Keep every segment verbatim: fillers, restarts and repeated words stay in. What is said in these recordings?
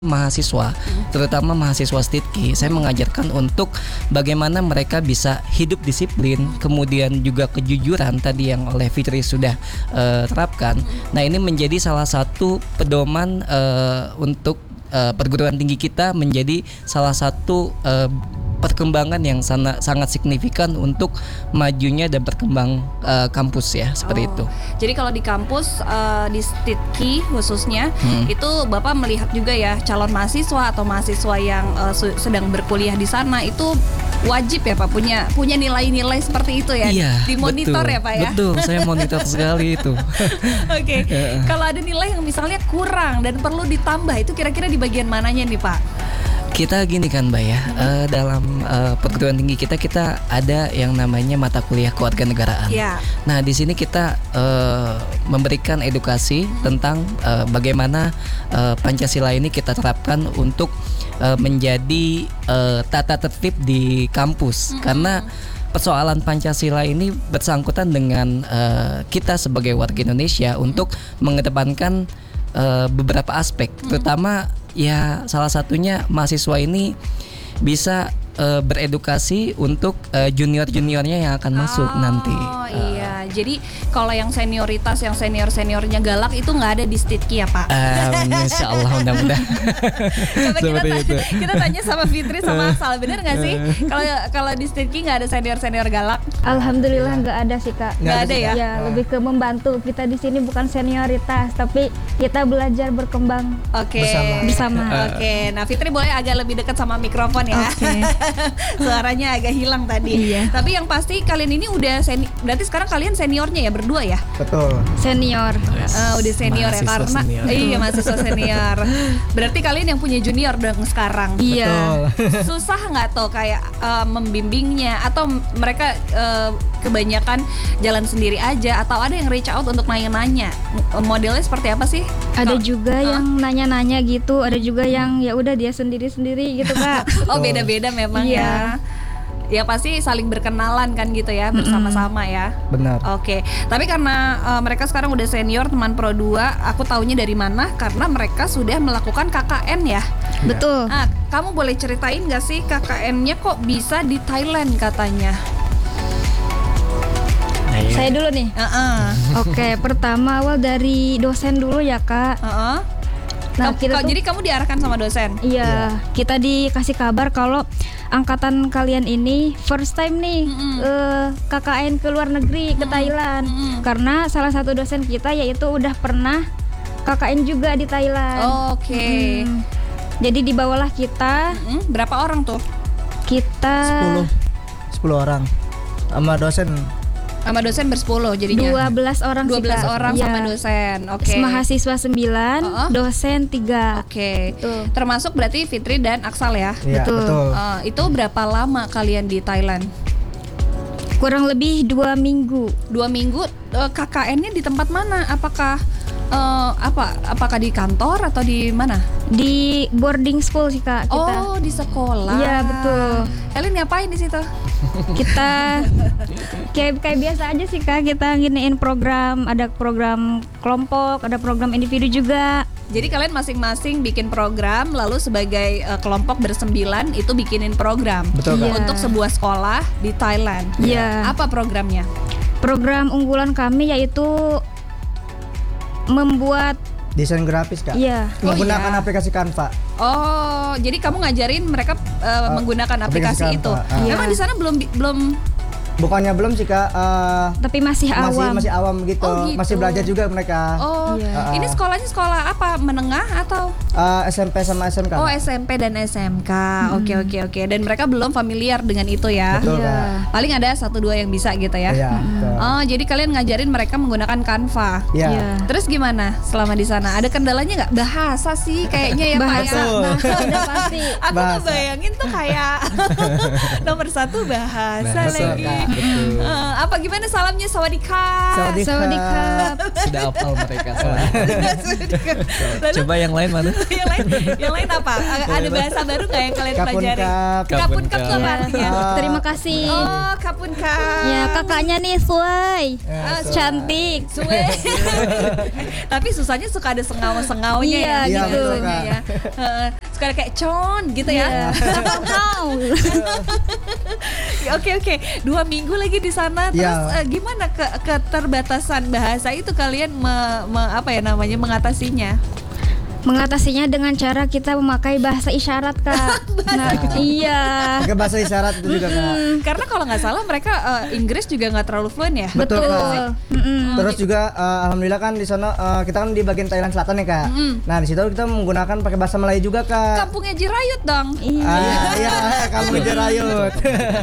mahasiswa, terutama mahasiswa Stitki, saya mengajarkan untuk bagaimana mereka bisa hidup disiplin, kemudian juga kejujuran tadi yang oleh Fitri sudah uh, terapkan. Nah, ini menjadi salah satu pedoman uh, untuk uh, perguruan tinggi kita menjadi salah satu uh, perkembangan yang sangat sangat signifikan untuk majunya dan berkembang uh, kampus ya, seperti oh, itu. Jadi kalau di kampus uh, di Stitki khususnya hmm. itu Bapak melihat juga ya calon mahasiswa atau mahasiswa yang uh, su- sedang berkuliah di sana itu wajib ya Pak punya punya nilai-nilai seperti itu ya. Iya, dimonitor betul, ya Pak ya. Betul, saya monitor sekali itu. Oke. Okay. Kalau ada nilai yang misalnya kurang dan perlu ditambah itu kira-kira di bagian mananya nih Pak? Kita gini kan Mbak ya, hmm. uh, dalam uh, perguruan tinggi kita kita ada yang namanya mata kuliah kewarganegaraan. Yeah. Nah, di sini kita uh, memberikan edukasi hmm. tentang uh, bagaimana uh, Pancasila ini kita terapkan untuk uh, menjadi uh, tata tertib di kampus, hmm. karena persoalan Pancasila ini bersangkutan dengan uh, kita sebagai warga Indonesia hmm. untuk mengedepankan uh, beberapa aspek, hmm. terutama ya salah satunya mahasiswa ini bisa uh, beredukasi untuk uh, junior-juniornya yang akan masuk oh, nanti. Oh iya, jadi kalau yang senioritas, yang senior-seniornya galak itu nggak ada di Stitki ya Pak? Uh, Insya Allah mudah-mudahan. Coba kita, ta- kita tanya sama Fitri sama Asal, bener nggak sih? Kalau kalau di Stitki nggak ada senior-senior galak? Alhamdulillah nggak ada sih Kak. Nggak ada ya? Ya lebih ke membantu. Kita di sini bukan senioritas, tapi kita belajar berkembang. Oke. Okay. Bersama. Bersama. Oke. Okay. Nah Fitri boleh agak lebih dekat sama mikrofon ya. Oke. Okay. Suaranya agak hilang tadi. Iya. Tapi yang pasti kalian ini udah seni- berarti sekarang kalian seniornya ya berdua ya? Betul. Senior. Yes. Uh, udah senior mahasiswa ya karena senior. Iya mahasiswa senior. Berarti kalian yang punya junior dong sekarang. Iya. Susah nggak tuh kayak uh, membimbingnya atau mereka uh, kebanyakan jalan sendiri aja atau ada yang reach out untuk nanya-nanya? Modelnya seperti apa sih? Ada Kalo, juga huh? yang nanya-nanya gitu, ada juga yang ya udah dia sendiri-sendiri gitu Kak. Oh beda-beda memang iya. ya. Ya pasti saling berkenalan kan gitu ya, bersama-sama ya. Benar. Oke. Tapi karena uh, mereka sekarang udah senior teman Pro dua, aku taunya dari mana? Karena mereka sudah melakukan K K N ya. Betul. Nah, kamu boleh ceritain gak sih K K N-nya kok bisa di Thailand katanya? Ayo. Saya dulu nih. Uh-uh. Oke, pertama awal dari dosen dulu ya Kak. Uh-uh. Nah, Kamu, kita tuh, jadi kamu diarahkan sama dosen? Iya, kita dikasih kabar kalau angkatan kalian ini first time nih uh, K K N ke luar negeri, ke Thailand. Mm-mm. Karena salah satu dosen kita yaitu udah pernah K K N juga di Thailand. Oh, Oke. Okay. Hmm. Jadi dibawalah kita. Mm-mm. Berapa orang tuh? Kita sepuluh orang sama dosen. Sama dosen bersepuluh jadinya. dua belas orang dua belas sih, Kak. orang ya. sama dosen. Oke. Okay. Mahasiswa sembilan, uh-uh. dosen tiga. Oke. Okay. Termasuk berarti Fitri dan Aksal ya? Iya, betul. betul. Uh, itu berapa lama kalian di Thailand? Kurang lebih dua minggu. Dua minggu. Uh, K K N-nya di tempat mana? Apakah uh, apa? Apakah di kantor atau di mana? Di boarding school sih Kak kita. Oh, di sekolah. Iya, betul. Kalian ngapain di situ? Kita kayak kayak biasa aja sih Kak, kita nginiin program, ada program kelompok, ada program individu juga. Jadi kalian masing-masing bikin program, lalu sebagai uh, kelompok bersembilan itu bikinin program. Betul Kak. Untuk sebuah sekolah di Thailand. Iya. Apa programnya? Program unggulan kami yaitu membuat desain grafis Kak. Iya. Menggunakan oh, iya. aplikasi Canva. Oh, jadi kamu ngajarin mereka uh, uh, menggunakan aplikasi, aplikasi itu. Uh. Iya. Memang di sana belum belum Bukannya belum sih Kak, uh, tapi masih awam. Masih masih awam gitu. Oh, gitu. Masih belajar juga mereka. Oh, iya. uh, ini sekolahnya sekolah apa? Menengah atau uh, S M P sama S M K? Oh, S M P dan S M K. Oke, hmm. oke, oke. Dan mereka belum familiar dengan itu ya. Betul, iya. Kak. Paling ada satu dua yang bisa gitu ya. Iya. Hmm. Oh, jadi kalian ngajarin mereka menggunakan Canva. Iya. Iya. Terus gimana selama di sana? Ada kendalanya nggak? Bahasa sih kayaknya ya bahasa, Pak ya. bahasa udah pasti. Aku bahasa. ngebayangin tuh kayak nomor satu bahasa, bahasa lagi. Uh, apa gimana salamnya? Sawadikap. Sawadikap. Sawadikap. Sudah hafal mereka. Coba yang lain mana? yang lain, yang lain apa? Ada bahasa baru nggak yang kalian Kapun pelajari? kap. Kapun kap itu apa Ya, artinya? terima kasih. Oh, kapun kap. Ya, kakaknya nih Suai. Ah, Cantik. Suwe. Tapi susahnya suka ada sengau-sengaunya Iya, ya. gitu. biasanya ya. Uh, suka ada kayak con gitu ya. Apa mau? Oke oke, dua minggu lagi di sana. Terus Ya. uh, gimana ke keterbatasan bahasa itu kalian me, me- apa ya namanya mengatasinya? Mengatasinya dengan cara kita memakai bahasa isyarat, Kak. Nah, iya. Pakai bahasa isyarat itu juga kak. Hmm, karena kalau nggak salah mereka uh, Inggris juga nggak terlalu fluent ya. Betul, Betul. Kak. Mm-mm. Terus juga uh, alhamdulillah kan di sana uh, kita kan di bagian Thailand Selatan ya kak. Mm. Nah di situ kita menggunakan pakai bahasa Melayu juga kak. Kampungnya Jirayut dong. Iya. Ah, iya, kamu Jerayut.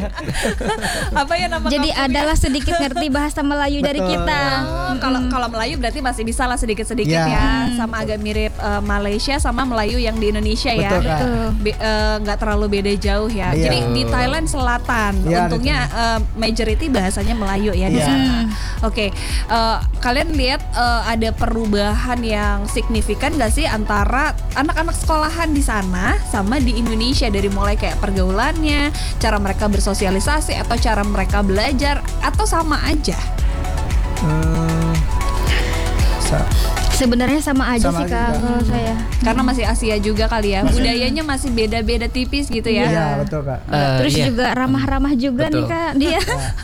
Apa ya nama Jadi kampungnya? adalah sedikit ngerti bahasa Melayu dari Betul. kita. Oh, kalau kalau Melayu berarti masih bisa lah sedikit-sedikit Ya. ya, sama agak mirip uh, Malaysia sama Melayu yang di Indonesia ya. Betul, Kak. Be- uh, nggak terlalu beda jauh ya. Iya. Jadi di Thailand Selatan, Iya, untungnya uh, majority bahasanya Melayu ya di Iya. sana. Oke, uh, kalian lihat uh, ada perubahan yang signifikan nggak sih antara anak-anak sekolahan di sana sama di Indonesia, dari mulai kayak pergaulannya, cara mereka bersosialisasi atau cara mereka belajar, atau sama aja? Hmm. Sa- Sebenarnya sama aja Sama sih, aja Kak, juga. kalau saya. Karena masih Asia juga kali ya, budayanya masih beda-beda tipis gitu ya. Iya betul kak. Eh, Terus iya. juga ramah-ramah juga nih, Betul. Kak, dia.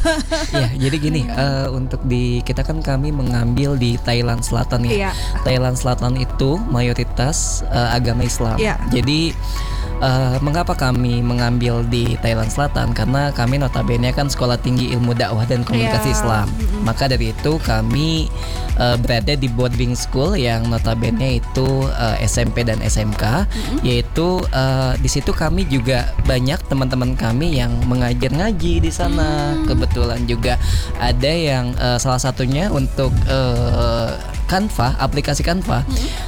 Ya, jadi gini, eh, untuk di kita kan kami mengambil di Thailand Selatan ya. Iya. Thailand Selatan itu mayoritas eh, agama Islam. Iya. Jadi eh, mengapa kami mengambil di Thailand Selatan? Karena kami notabene kan sekolah tinggi ilmu dakwah dan komunikasi Iya. Islam. Maka dari itu kami eh, berada di boarding school yang notabene itu eh, S M P dan S M K, yaitu eh, di situ kami juga banyak teman-teman kami yang mengajar ngaji di sana. Kebetulan juga ada yang eh, salah satunya untuk eh, Canva, aplikasi Canva.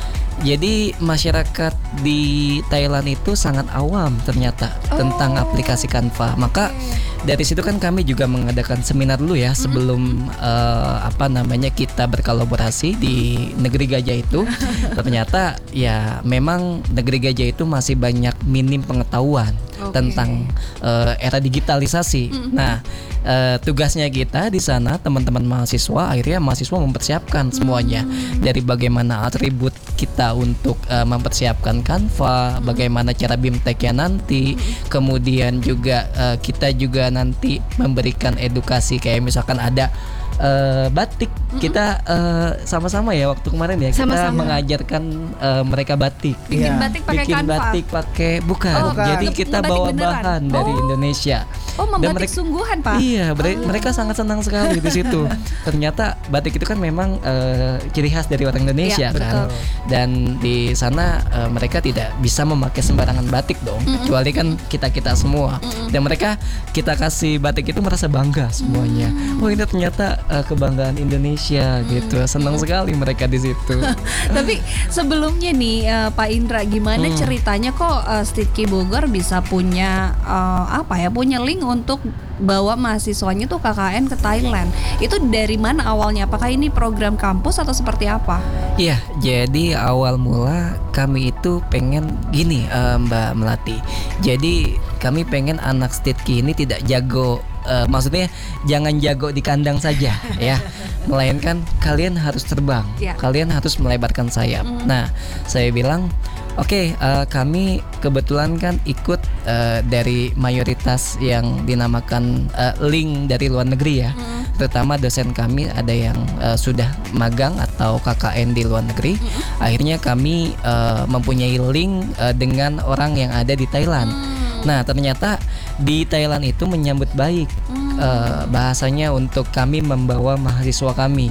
Jadi masyarakat di Thailand itu sangat awam ternyata tentang aplikasi Canva. Maka dari situ kan kami juga mengadakan seminar dulu ya sebelum eh, apa namanya kita berkolaborasi di Negeri Gajah itu. Ternyata ya memang Negeri Gajah itu masih banyak minim pengetahuan Oke. tentang eh, era digitalisasi. Nah, eh, tugasnya kita di sana teman-teman mahasiswa akhirnya mahasiswa mempersiapkan semuanya dari bagaimana atribut kita untuk eh, mempersiapkan Canva, bagaimana cara BIMTEK-nya nanti, kemudian juga eh, kita juga nanti memberikan edukasi kayak misalkan ada eh, batik. Kita eh, sama-sama ya waktu kemarin ya kita Sama-sama. mengajarkan eh, mereka batik. Bikin Iya. batik pakai Bikin Canva. batik pakai bukan. Oh, bukan. Jadi Nge- kita ngebatik bawa beneran. bahan dari Oh. Indonesia. Oh, Dan membatik mereka- sungguhan, Pak. Iya, ber- mereka sangat senang sekali di situ. Ternyata batik itu kan memang eh, ciri khas dari orang Indonesia Iya, kan. Dan di sana eh, mereka tidak bisa memakai sembarangan batik dong, kecuali kan kita-kita semua. Dan mereka kita kasih batik itu merasa bangga semuanya. Oh, ini ternyata eh, kebanggaan Indonesia gitu. Senang sekali mereka di situ. Tapi sebelumnya nih eh, Pak Indra, gimana Hmm. ceritanya kok uh, Stitki Bogor bisa punya eh, apa ya, punya link untuk bawa mahasiswanya tuh K K N ke Thailand? Itu dari mana awalnya? Apakah ini program kampus atau seperti apa? Iya, jadi awal mula kami itu pengen gini eh, Mbak Melati. Jadi kami pengen anak Stitki ini tidak jago, eh, maksudnya jangan jago di kandang saja ya, melainkan kalian harus terbang, Iya. kalian harus melebarkan sayap. Nah, saya bilang oke, eh, kami kebetulan kan ikut eh, dari mayoritas yang dinamakan eh, link dari luar negeri ya. Terutama dosen kami ada yang eh, sudah magang atau K K N di luar negeri. Akhirnya kami eh, mempunyai link eh, dengan orang yang ada di Thailand. Nah, ternyata di Thailand itu menyambut baik eh, bahasanya untuk kami membawa mahasiswa kami.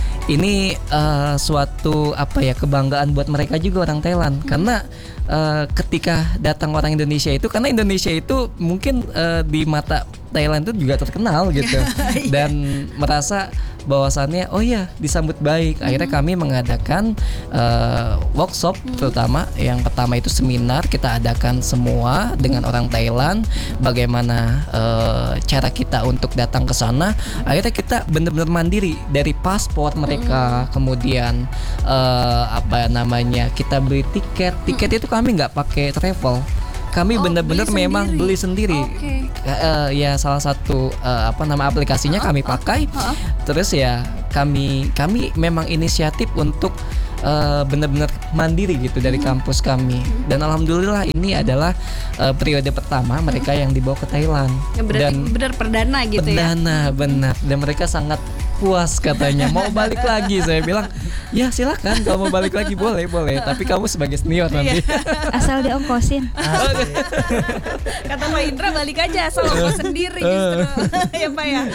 Ini eh, suatu apa ya, kebanggaan buat mereka juga orang Thailand, karena eh, ketika datang orang Indonesia itu, karena Indonesia itu mungkin eh, di mata Thailand itu juga terkenal gitu dan merasa bahwasannya oh ya disambut baik. Akhirnya kami mengadakan uh, workshop terutama yang pertama itu seminar kita adakan semua dengan orang Thailand bagaimana uh, cara kita untuk datang ke sana. Akhirnya kita benar-benar mandiri dari paspor mereka, kemudian uh, apa namanya kita beli tiket. Tiket itu kami nggak pakai travel. Kami oh, benar-benar memang sendiri. beli sendiri. Okay. Uh, ya salah satu uh, apa nama aplikasinya uh, kami pakai. Uh, uh, uh. Terus ya kami kami memang inisiatif untuk uh, benar-benar mandiri gitu dari hmm. kampus kami. Dan alhamdulillah ini adalah uh, periode pertama mereka yang dibawa ke Thailand. Ya, berarti dan benar perdana gitu perdana, ya. Perdana benar. Dan mereka sangat puas katanya mau balik lagi. Saya bilang ya silakan kalau mau balik lagi boleh boleh tapi kamu sebagai senior nanti asal diongkosin. Kata Pak Indra balik aja asal ongkos sendiri justru ya Pak ya.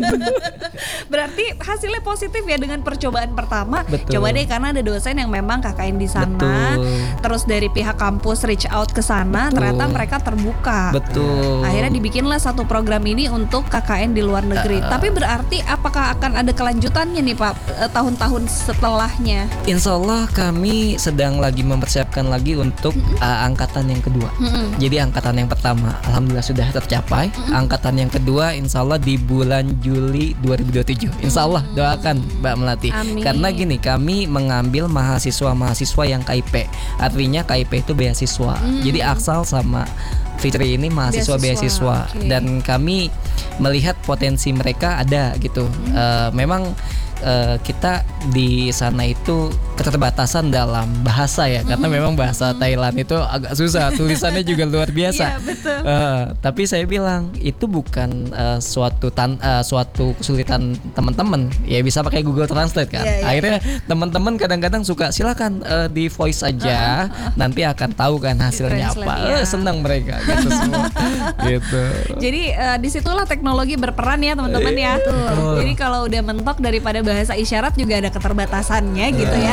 Berarti hasilnya positif ya dengan percobaan pertama. Betul. Coba deh karena ada dosen yang memang K K N di sana. Betul. Terus dari pihak kampus reach out ke sana. Betul. Ternyata mereka terbuka. Betul. Akhirnya dibikinlah satu program ini untuk K K N di luar negeri. Uh, Tapi berarti apakah akan ada kelanjutannya nih Pak tahun-tahun setelahnya? Insya Allah kami sedang lagi mempersiapkan lagi untuk mm-hmm. uh, angkatan yang kedua. Mm-hmm. Jadi angkatan yang pertama alhamdulillah sudah tercapai. Mm-hmm. Angkatan yang kedua insya Allah di bulan Juli dua ribu dua puluh tujuh. Insya Allah doakan Mbak Melati. Amin. Karena gini kami mengambil mahasiswa-mahasiswa yang K I P. Artinya K I P itu beasiswa. Mm-hmm. Jadi Aksal sama Fitri ini mahasiswa-beasiswa okay. Dan kami melihat potensi mereka ada gitu. Hmm. Uh, memang uh, kita di sana itu keterbatasan dalam bahasa ya, karena hmm. memang bahasa Thailand itu agak susah, tulisannya juga luar biasa. Iya, betul. Uh, tapi saya bilang itu bukan uh, suatu tan uh, suatu kesulitan teman-teman. Ya bisa pakai Google Translate kan. Yeah, yeah. Akhirnya teman-teman kadang-kadang suka silakan uh, di voice aja, uh, uh. nanti akan tahu kan hasilnya apa. Ya. Uh, senang mereka. Gitu semua. Gitu. Jadi uh, disitulah teknologi berperan ya teman-teman ya. Oh. Jadi kalau udah mentok daripada bahasa isyarat juga ada keterbatasannya gitu ya.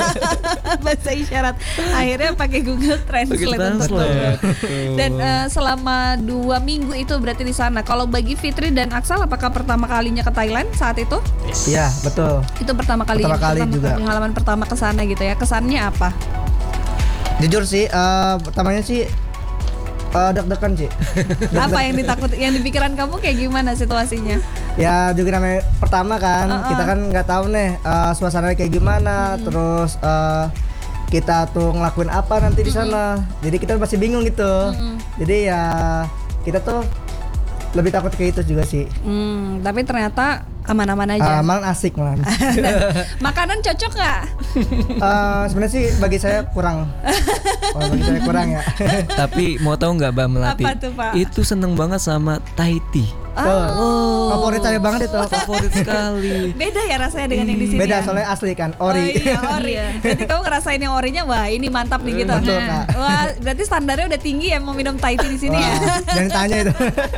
Bahasa isyarat. Akhirnya pakai Google Translate. Translate. Dan uh, selama dua minggu itu berarti di sana. Kalau bagi Fitri dan Aksal, apakah pertama kalinya ke Thailand saat itu? Iya yes. betul. Itu pertama kalinya. Pertama kali pertama, juga. Pengalaman pertama ke sana gitu ya. Kesannya apa? Jujur sih, uh, pertamanya sih Uh, deg-degan sih. Apa yang ditakut, yang di pikiran kamu kayak gimana situasinya? Ya juga namanya pertama kan, uh-uh. kita kan nggak tahu nih uh, suasananya kayak gimana, hmm. terus uh, kita tuh ngelakuin apa nanti di sana. Hmm. Jadi kita masih bingung gitu. Hmm. Jadi ya kita tuh lebih takut kayak itu juga sih. Hmm, tapi ternyata aman-aman aja. Uh, malah asik malah. Makanan cocok nggak? Uh, sebenarnya sih bagi saya kurang. Oh, bagi saya kurang ya. Tapi mau tahu nggak Mbak Melati? Apa tuh, Pak? Itu seneng banget sama Thai tea. Oh. oh. Favorit saya banget itu. Favorit sekali. Beda ya rasanya dengan yang di sini. Beda ya? Soalnya asli kan, ori. Oh iya, ori. Jadi kamu ngerasain yang orinya, wah ini mantap nih gitu. Betul, nah. Kak. Wah, berarti standarnya udah tinggi ya mau minum Thai tea di sini wah, ya. Jangan tanya itu.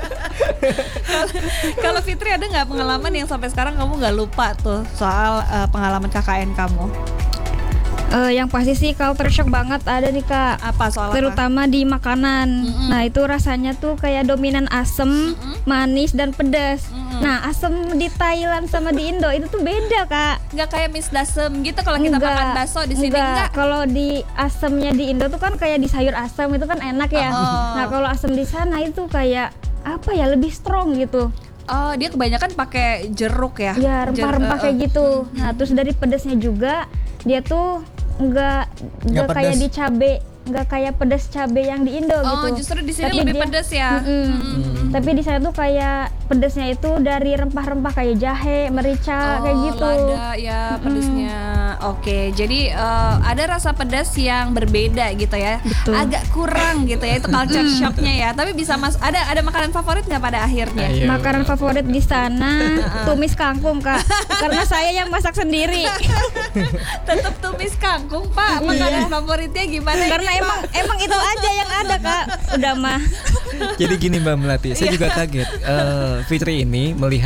Kalau Fitri ada nggak pengalaman yang sampai sekarang kamu nggak lupa tuh soal uh, pengalaman K K N kamu? Uh, yang pasti sih culture shock banget ada nih Kak. Apa soal terutama apa? Di makanan. Mm-hmm. Nah itu rasanya tuh kayak dominan asem, mm-hmm. manis dan pedas. Mm-hmm. Nah asem di Thailand sama di Indo itu tuh beda Kak. Nggak kayak mis dasem gitu kalau kita enggak, makan bakso di sini enggak. enggak. Kalau di asemnya di Indo tuh kan kayak di sayur asem itu kan enak ya. Oh. Nah kalau asem di sana itu kayak apa ya lebih strong gitu. Oh dia kebanyakan pakai jeruk ya? Ya rempah-rempah Jer- kayak uh, gitu. Uh, nah terus dari pedasnya juga dia tuh nggak nggak kayak di cabe, nggak kayak pedas cabe yang di Indo oh, gitu. Oh justru di sini tapi lebih dia, pedas ya. Mm-mm. Mm-mm. Tapi di sana tuh kayak pedasnya itu dari rempah-rempah kayak jahe, merica oh, kayak gitu. Lada ya pedasnya. Oke, jadi uh, ada rasa pedas yang berbeda gitu ya. Betul. Agak kurang gitu ya itu culture shocknya ya. Tapi bisa mas ada ada makanan favorit nggak pada akhirnya? Ayo. Makanan favorit di sana tumis kangkung Kak. Karena saya yang masak sendiri. Tetap tumis kangkung Pak. Makanan favoritnya gimana? Karena emang emang itu aja yang ada Kak. Udah mah. Jadi gini Mbak Melati, saya juga kaget. Uh, Fitri ini melihat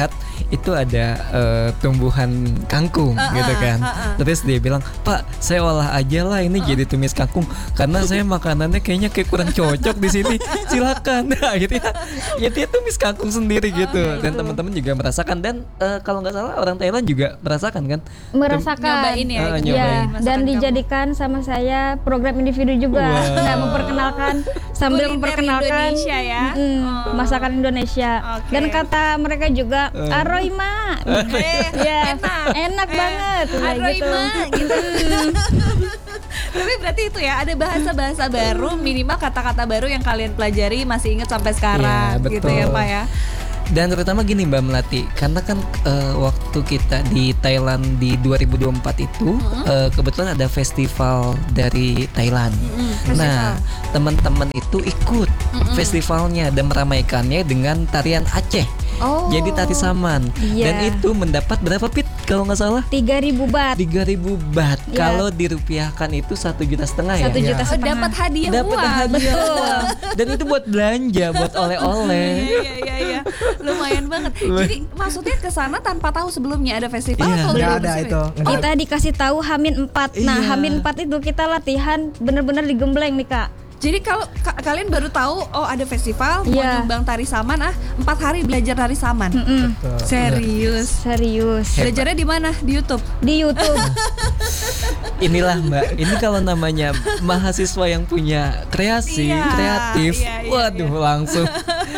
itu ada uh, tumbuhan kangkung uh, gitu kan. Uh, uh, uh. Terus dia bilang, Pak, saya olah aja lah ini uh. jadi tumis kangkung karena saya makanannya kayaknya kayak kurang cocok di sini. Silakan, nah, gitu ya. Ya dia tumis kangkung sendiri gitu. Uh, dan teman-teman juga merasakan dan uh, kalau nggak salah orang Thailand juga merasakan kan? Merasakan. Nyobain ya. Uh, nyobain. Ya, dan dijadikan sama saya program individu juga. Wow. Nah, memperkenalkan sambil kuliner memperkenalkan Indonesia ya. Mm, oh. masakan Indonesia. Okay. Dan kata mereka juga uh. Aroima. Eh, ya, enak. Enak eh, banget. Aroima gitu. gitu. Tapi berarti itu ya, ada bahasa-bahasa baru, minimal kata-kata baru yang kalian pelajari masih ingat sampai sekarang ya, gitu ya, Pak ya. Dan terutama gini Mbak Melati, karena kan uh, waktu kita di Thailand di dua ribu dua puluh empat itu mm-hmm. uh, kebetulan ada festival dari Thailand. Mm-hmm. Nah, teman-teman itu ikut mm-hmm. festivalnya dan meramaikannya dengan tarian Aceh. Oh. Jadi tari saman. Yeah. Dan itu mendapat berapa Pit kalau nggak salah? tiga ribu baht. tiga ribu baht. Yeah. Kalau dirupiahkan itu satu juta setengah ya. Satu juta yeah. setengah. Dapat hadiah Dapat hadiah uang. Dan itu buat belanja, buat oleh-oleh. Iya iya iya. Lumayan banget. Jadi maksudnya ke sana tanpa tahu sebelumnya ada festival yeah. atau nggak ada itu. Kita dikasih tahu Hamin empat. Nah, yeah. Hamin empat itu kita latihan benar-benar digembleng nih, Kak. Jadi kalau ka- kalian baru tahu oh ada festival yeah. mau nyumbang tari saman ah empat hari belajar tari saman. Mm-mm. Serius. Serius. Belajarnya di mana? Di YouTube. Di YouTube. Inilah Mbak, ini kalau namanya mahasiswa yang punya kreasi, iya, kreatif, iya, iya, waduh iya. langsung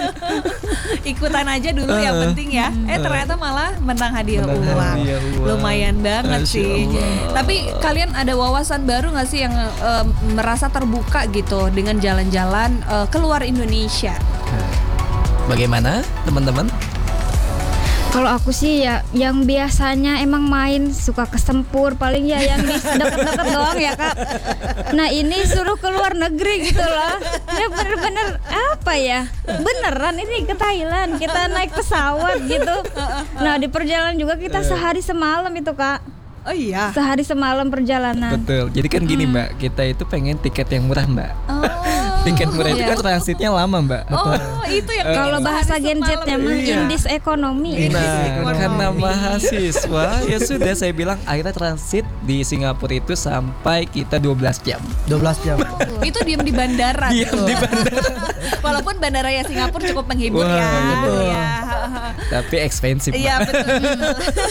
ikutan aja dulu uh, yang penting ya. Eh ternyata malah menang hadiah menang uang. Hadiah uang. Lumayan banget Masya sih. Allah. Tapi kalian ada wawasan baru nggak sih yang uh, merasa terbuka gitu dengan jalan-jalan uh, keluar Indonesia? Bagaimana teman-teman? Kalau aku sih ya yang biasanya emang main suka kesempur paling ya yang di deket-deket doang ya Kak. Nah ini suruh keluar negeri gitu loh. Ya bener-bener apa ya? Beneran ini ke Thailand kita naik pesawat gitu. Nah di perjalanan juga kita sehari semalam itu Kak. Oh iya. Sehari semalam perjalanan. Betul. Jadi kan gini hmm. Mbak, kita itu pengen tiket yang murah Mbak. Oh. Tiket murah itu Iya. kan transitnya lama Mbak. Oh itu yang Kalau bahasa genjetnya mah Iya. indis ekonomi. Nah, karena mahasiswa ya sudah saya bilang akhirnya transit di Singapura itu sampai kita dua belas jam. dua belas jam. Itu diam di bandara. Diam di bandara. Walaupun bandara ya Singapura cukup menghibur. Wah, ya. betul. Ya. Tapi ekspensif. Iya Mbak. betul.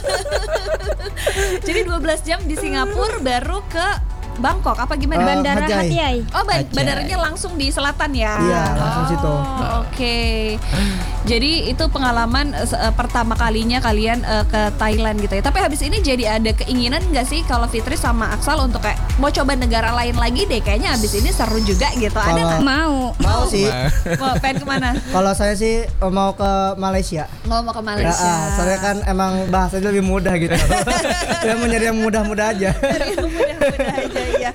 Jadi dua belas jam di Singapura baru ke Bangkok apa gimana? Uh, Bandara Hat Yai. Hat Yai. Oh, ban- Aceh. bandaranya langsung di selatan ya? Iya, langsung oh, situ. Oke. Okay. Jadi itu pengalaman uh, pertama kalinya kalian uh, ke Thailand gitu ya. Tapi habis ini jadi ada keinginan nggak sih kalau Fitri sama Aksal untuk kayak mau coba negara lain lagi deh? Kayaknya habis ini seru juga gitu. Ada nggak? Mau. Mau sih. Mau pengen kemana? Kalau saya sih mau ke Malaysia. Mau mau ke Malaysia. Nah, soalnya kan emang bahasanya lebih mudah gitu. Saya mau nyari yang mudah-mudah aja. Mudah-mudah aja ya.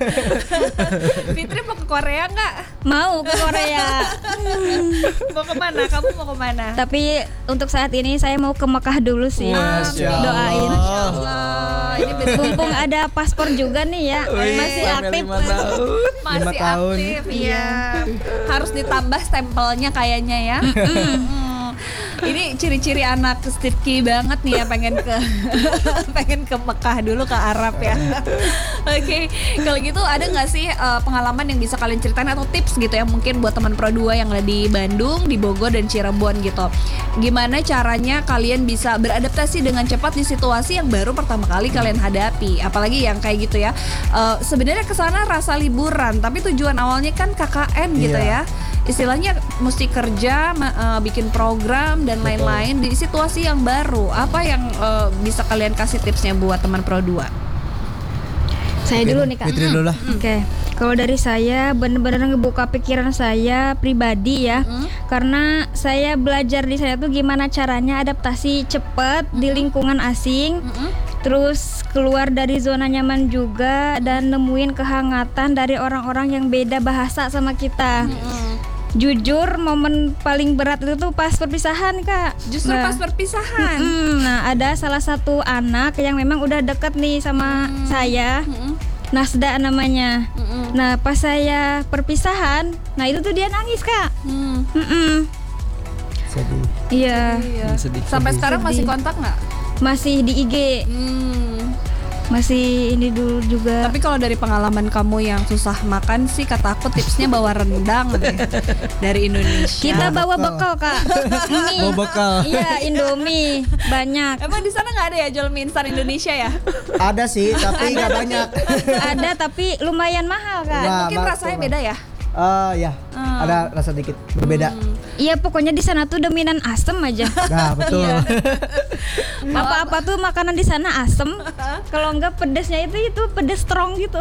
Fitri mau ke Korea nggak? Mau ke Korea. Mau kemana? Kamu mau kemana? Tapi untuk saat ini saya mau ke Mekah dulu sih. Masya Allah. Doain. Masya Allah. Ini bener- Mumpung ada paspor juga nih ya, Wih, masih sampai aktif. lima tahun. Masih Lima tahun. aktif ya. Harus ditambah stempelnya kayaknya ya. Mm. Ini ciri-ciri anak Stitki banget nih ya, pengen ke pengen ke Mekah dulu, ke Arab ya. Oke, okay. Kalau gitu ada nggak sih uh, pengalaman yang bisa kalian ceritain atau tips gitu ya mungkin buat teman Pro dua yang ada di Bandung, di Bogor dan Cirebon gitu. Gimana caranya kalian bisa beradaptasi dengan cepat di situasi yang baru pertama kali kalian hadapi, apalagi yang kayak gitu ya. Uh, sebenarnya kesana rasa liburan, tapi tujuan awalnya kan K K N gitu Iya. ya. Istilahnya mesti kerja, uh, bikin program dan lain-lain di situasi yang baru. Apa yang uh, bisa kalian kasih tipsnya buat teman Pro dua? Saya dulu nih Kak. Fitri dulu lah. Oke, okay. Kalau dari saya benar-benar ngebuka pikiran saya pribadi ya, Mm. karena saya belajar di sana tuh gimana caranya adaptasi cepat di lingkungan asing, Mm-mm. terus keluar dari zona nyaman juga dan nemuin kehangatan dari orang-orang yang beda bahasa sama kita. Mm. Jujur momen paling berat itu tuh pas perpisahan Kak. Justru Nah, pas perpisahan. mm, nah ada salah satu anak yang memang udah deket nih sama Mm. saya. Mm-mm. Nasda namanya. Mm-mm. Nah pas saya perpisahan, nah itu tuh dia nangis Kak. Mm. Mm-mm. sedih. Iya. Iya. Sedih. Sampai Sedih. sekarang masih kontak nggak? Masih di I G. Hmm. Masih ini dulu juga. Tapi kalau dari pengalaman kamu yang susah makan sih, kata aku tipsnya bawa rendang deh dari Indonesia. Kita bawa bekal Kak. Mie. Bawa bekal. Iya, Indomie banyak. Emang di sana nggak ada ya jual mie instan Indonesia ya? Ada sih, tapi nggak banyak. Ada tapi lumayan mahal Kak. Nah, Mungkin ma- rasanya ma- beda ya? Eh ya, Hmm. ada rasa dikit berbeda. Iya, pokoknya di sana tuh dominan asem aja. Nah, betul. Iya. Apa-apa tuh makanan di sana asem. Kalau enggak pedesnya itu itu pedes strong gitu.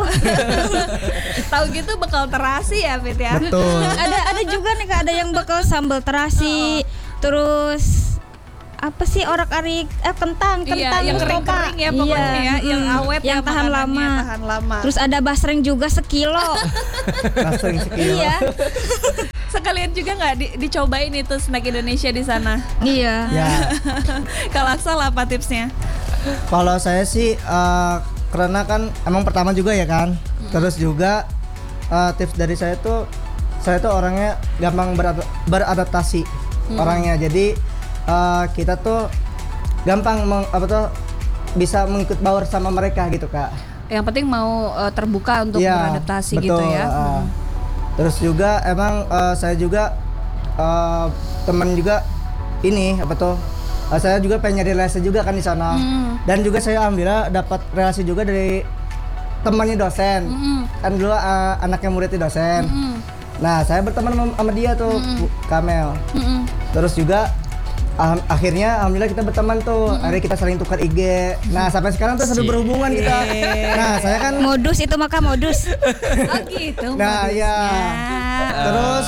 Tahu gitu bekal terasi ya, Fit ya? Betul. ada ada juga nih Kak, ada yang bekal sambal terasi, terus apa sih orak-arik eh kentang kentang Iya, yang terus topa. kering-kering ya pokoknya Iya. ya, yang Mm, awet yang ya, tahan makanannya lama. tahan lama. Terus ada basreng juga sekilo. Rasanya sekilo. Iya. Sekalian juga nggak di, dicobain itu snack Indonesia di sana? Iya. Ya, Kalau Aksal apa tipsnya? kalau saya sih eh, karena kan emang pertama juga ya kan. Terus juga eh, tips dari saya tuh, saya tuh orangnya gampang berad- beradaptasi orangnya. Jadi eh, kita tuh gampang meng, apa tuh bisa mengikut baur sama mereka gitu Kak. Yang penting mau uh, terbuka untuk Iya, beradaptasi betul, gitu ya. uh, Hmm. Terus juga emang uh, saya juga uh, teman juga ini apa tuh? uh, saya juga pengen nyari relasi juga kan di sana. Hmm. Dan juga saya alhamdulillah dapat relasi juga dari temannya dosen. Mm-mm. Kan dulu uh, anaknya muridnya dosen. Mm-mm. Nah, saya berteman sama, sama dia tuh, Bu Kamel. Mm-mm. Terus juga Alham- akhirnya alhamdulillah kita berteman tuh. Akhirnya kita saling tukar I G. Nah, sampai sekarang tuh sudah berhubungan kita. Nah, saya kan Modus itu maka modus. Oh gitu. Nah, modusnya. ya. Terus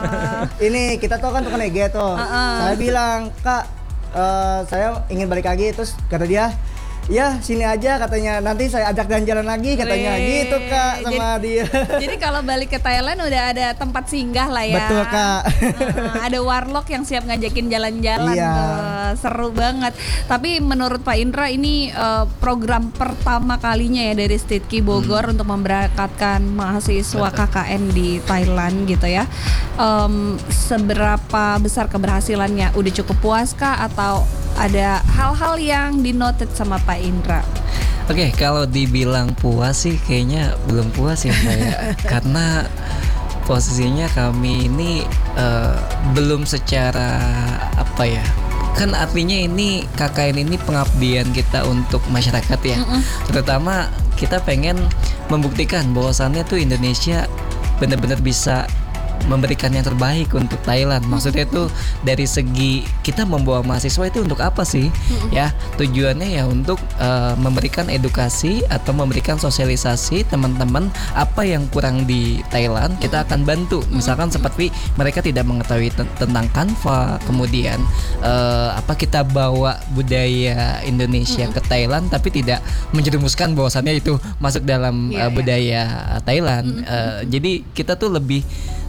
ini kita tuh kan tukar I G tuh. Uh-uh. Saya bilang, "Kak, eh, saya ingin balik lagi." Terus kata dia, "Ya, sini aja," katanya. "Nanti saya ajak jalan-jalan lagi," katanya. Wih, Gitu, Kak, sama jadi- dia. Jadi kalau balik ke Thailand udah ada tempat singgah lah ya. Betul, Kak. Heeh, ada warlock yang siap ngajakin jalan-jalan. Iya. Tuh. Seru banget. Tapi menurut Pak Indra ini eh, program pertama kalinya ya dari Stitki Bogor Hmm. untuk memberangkatkan mahasiswa K K N di Thailand gitu ya. Em, seberapa besar keberhasilannya? Udah cukup puas kah atau ada hal-hal yang dinoted sama Pak Indra? Oke, kalau dibilang puas sih kayaknya belum puas ya Mbak ya. Karena posisinya kami ini eh, belum secara apa ya, kan artinya ini K K N ini pengabdian kita untuk masyarakat ya. Terutama kita pengen membuktikan bahwasannya tuh Indonesia benar-benar bisa memberikan yang terbaik untuk Thailand. Maksudnya itu dari segi kita membawa mahasiswa itu untuk apa sih? Ya, tujuannya ya untuk uh, memberikan edukasi atau memberikan sosialisasi teman-teman apa yang kurang di Thailand, kita akan bantu. Misalkan seperti mereka tidak mengetahui ten- tentang Canva, kemudian uh, apa kita bawa budaya Indonesia ke Thailand tapi tidak menjerumuskan bahwasannya itu masuk dalam Iya, uh, iya. budaya Thailand. Uh, jadi kita tuh lebih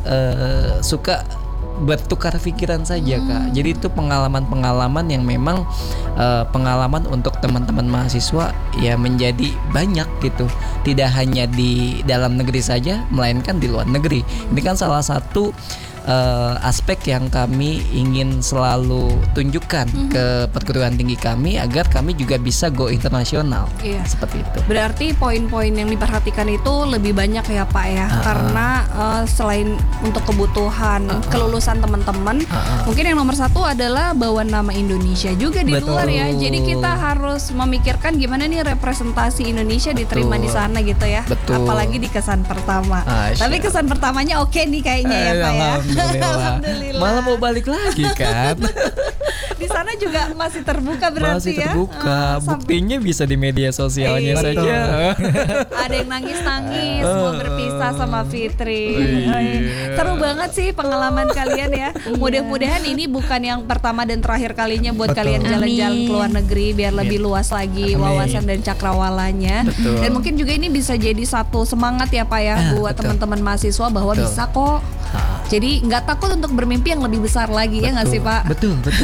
Uh, suka bertukar pikiran saja Kak. Jadi itu pengalaman-pengalaman yang memang uh, pengalaman untuk teman-teman mahasiswa ya menjadi banyak gitu. Tidak hanya di dalam negeri saja, melainkan di luar negeri. Ini kan salah satu uh, aspek yang kami ingin selalu tunjukkan ke perguruan tinggi kami agar kami juga bisa go internasional. Iya. Seperti itu. Berarti poin-poin yang diperhatikan itu lebih banyak ya Pak ya, Uh-uh. karena uh, selain untuk kebutuhan Uh-uh. kelulusan teman-teman, Uh-uh. mungkin yang nomor satu adalah bawa nama Indonesia juga di Betul. luar ya. Jadi kita harus memikirkan gimana nih representasi Indonesia diterima Betul. di sana gitu ya. Betul. Apalagi di kesan pertama. Asya. Tapi kesan pertamanya oke nih kayaknya ya Eh, Pak ya. Alhamdulillah. Alhamdulillah. Malah mau balik lagi kan. Di sana juga masih terbuka berarti Masih ya. terbuka. Uh, sampai- Buktinya bisa di media sosialnya Iya. saja. Ada yang nangis-nangis mau berpisah sama Fitri. Iya. Seru banget sih pengalaman kalian ya. Mudah-mudahan ini bukan yang pertama dan terakhir kalinya buat Betul. kalian jalan-jalan Amin. ke luar negeri biar lebih luas lagi Amin. wawasan dan cakrawalanya. Betul. Dan mungkin juga ini bisa jadi satu semangat ya Pak ya Ah, buat betul. teman-teman mahasiswa bahwa Betul. bisa kok. Ah. Jadi nggak takut untuk bermimpi yang lebih besar lagi ya nggak sih Pak? Betul, betul.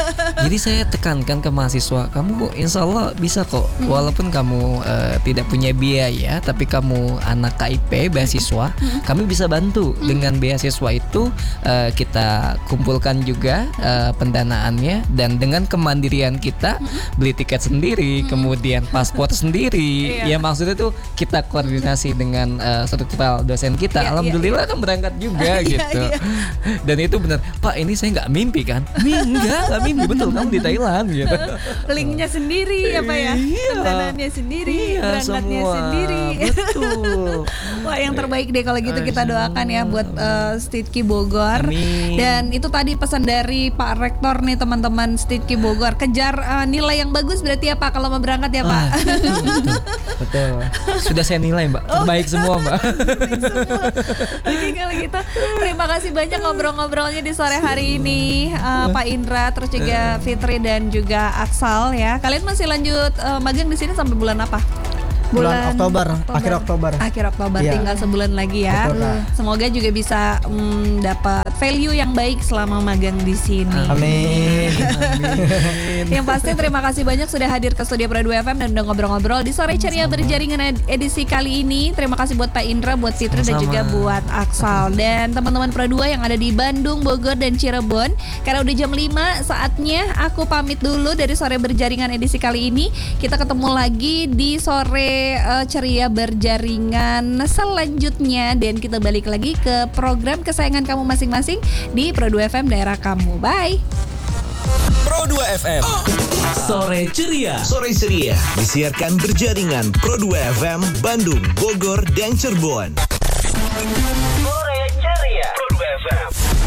Jadi saya tekankan ke mahasiswa, kamu insya Allah bisa kok, hmm. walaupun kamu uh, tidak punya biaya, tapi kamu anak K I P beasiswa, hmm. kami bisa bantu hmm. dengan beasiswa itu. uh, Kita kumpulkan juga uh, pendanaannya, dan dengan kemandirian kita hmm. beli tiket sendiri, hmm. kemudian paspor sendiri. Ya maksudnya tuh kita koordinasi dengan uh, struktural dosen kita. Ya, alhamdulillah ya, kan berangkat juga gitu. Ya, ya. Dan itu benar, Pak, ini saya nggak mimpi kan? Enggak, nggak mimpi, betul, kamu di Thailand gitu. Linknya sendiri apa ya? Iya. Pendanaannya sendiri, iya, berangkatnya semua. Sendiri. Betul. Wah, yang terbaik deh kalau gitu, kita doakan ya buat uh, Stitki Bogor. Amin. Dan itu tadi pesan dari Pak Rektor nih, teman-teman Stitki Bogor, kejar uh, nilai yang bagus berarti ya Pak kalau mau berangkat ya Pak. Ah, betul, betul, betul. Sudah saya nilai Mbak, terbaik oh. semua Mbak. Oke, kalau gitu terima kasih banyak ngobrol-ngobrolnya di sore hari ini, uh, Pak Indra, terus juga Fitri dan juga Aksal ya. Kalian masih lanjut uh, magang di sini sampai bulan apa? Bulan, bulan Oktober, Oktober, akhir Oktober. Akhir Oktober, ya. Tinggal sebulan lagi ya. Betul, semoga juga bisa um, dapat value yang baik selama magang di sini. Amin. Amin. Yang pasti terima kasih banyak sudah hadir ke studio Pro dua F M dan udah ngobrol-ngobrol di sore ceria berjaringan edisi kali ini. Terima kasih buat Pak Indra, buat Fitri, dan juga buat Aksal, dan teman-teman Pro dua yang ada di Bandung, Bogor, dan Cirebon. Karena udah jam lima, saatnya aku pamit dulu dari sore berjaringan edisi kali ini. Kita ketemu lagi di sore uh, ceria berjaringan selanjutnya, dan kita balik lagi ke program kesayangan kamu masing-masing di Pro dua F M daerah kamu. Bye. Pro dua F M Sore Ceria. Sore Ceria disiarkan berjaringan Pro dua F M Bandung, Bogor, dan Cirebon. Sore Ceria Pro dua F M.